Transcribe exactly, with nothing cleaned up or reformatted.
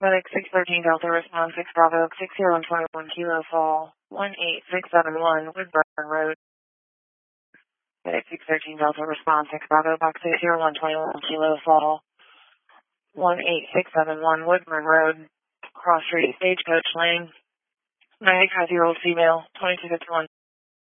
Medic six thirteen Delta response six Bravo six zero one one Kilo Fall one eight six seven one Woodburn Road. Medic six thirteen Delta response six Bravo Box six zero one one Kilo Fall one eight six seven one Woodburn Road. Cross Street Stagecoach Lane. nine eight five year old female twenty-two fifty-one.